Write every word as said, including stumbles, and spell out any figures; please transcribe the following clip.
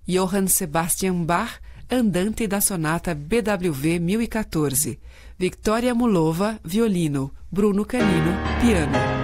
Johann Sebastian Bach, Andante da Sonata B W V mil e quatorze. Victoria Mulova, violino. Bruno Canino, piano.